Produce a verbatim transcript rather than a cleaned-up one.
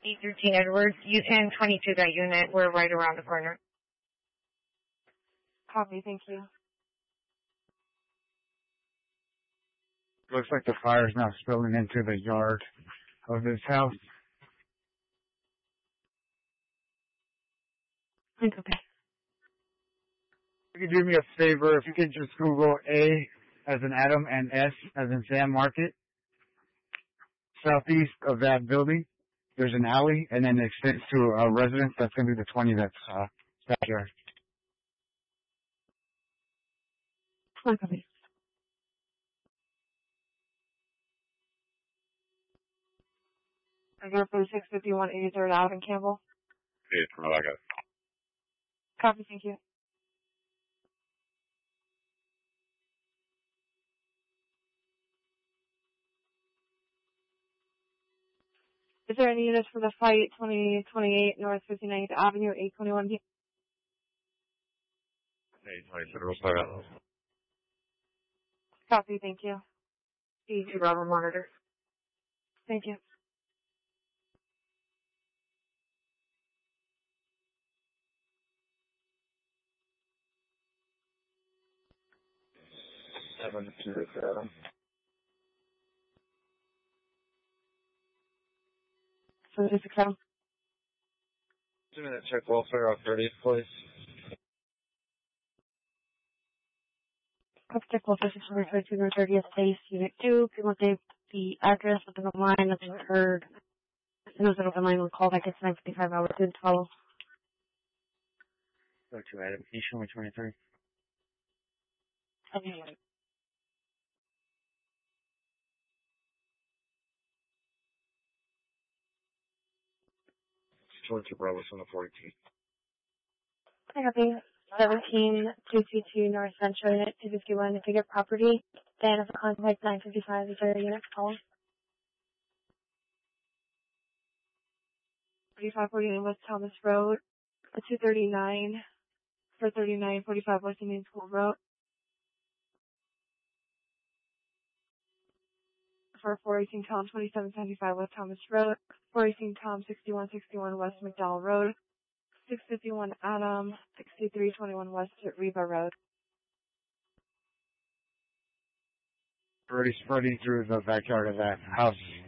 eight thirteen Edwards. You can twenty-two that unit. We're right around the corner. Copy, thank you. Looks like the fire is now spilling into the yard of this house. Okay. If you could do me a favor, if you could just Google A as in Adam and S as in Sam Market. Southeast of that building, there's an alley, and then it extends to a residence. That's going to be the twenty that's uh, backyard. Okay. I got for six fifty-one eighty-third Ave in Campbell. Hey, from what I got. Copy, thank you. Is there any units for the fight twenty twenty-eight North fifty-ninth Avenue, eight twenty-one P? Hey, twenty-seven, what's that? Copy, thank you. Easy Bravo monitor. Thank you. Seven two seven. So just a count. Two minute check welfare off thirtieth, please. Check welfare six hundred twenty-two North thirtieth Place, Unit two. People gave the address of the line, nothing heard. And those open line will call back at nine fifty-five hours to follow. Go to Adam. Can you show me twenty-three? Okay. twenty-two Bravo, on the forty-two. I copy. seventeen two two two North Central Unit two fifty-one. If you get property, then if the contact nine fifty-five, is there a unit call? thirty-five forty-nine West Thomas Road. two thirty-nine for thirty-nine forty-five West Indian School Road. For four eighteen Tom twenty-seven seventy-five West Thomas Road. four eighteen Tom sixty-one sixty-one West McDowell Road. six fifty-one Adam sixty-three twenty-one West Reba Road. Already spreading through the backyard of that house.